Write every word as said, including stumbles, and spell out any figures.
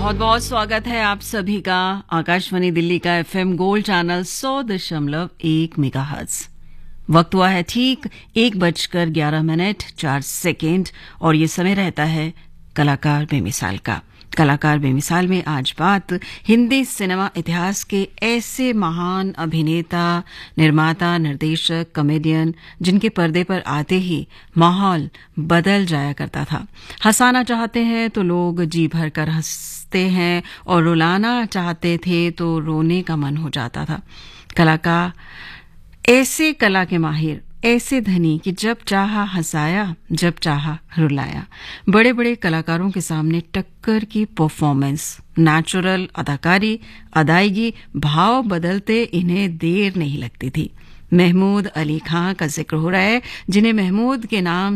बहुत बहुत स्वागत है आप सभी का आकाशवाणी दिल्ली का एफएम गोल्ड चैनल सौ दशमलव एक मेगाहर्ट्ज। वक्त हुआ है ठीक एक बजकर ग्यारह मिनट चार सेकेंड और ये समय रहता है कलाकार बेमिसाल का। कलाकार बेमिसाल में आज बात हिंदी सिनेमा इतिहास के ऐसे महान अभिनेता, निर्माता, निर्देशक, कॉमेडियन जिनके पर्दे पर आते ही माहौल बदल जाया करता था। हंसाना चाहते हैं तो लोग जी भर कर हंसते हैं और रुलाना चाहते थे तो रोने का मन हो जाता था। कलाकार ऐसे कला के माहिर, ऐसे धनी कि जब चाहा हंसाया, जब चाहा रुलाया। बड़े बड़े कलाकारों के सामने टक्कर की परफॉर्मेंस, नेचुरल अदाकारी, अदायगी, भाव बदलते इन्हें देर नहीं लगती थी। महमूद अली खां का जिक्र हो रहा है, जिन्हें महमूद के नाम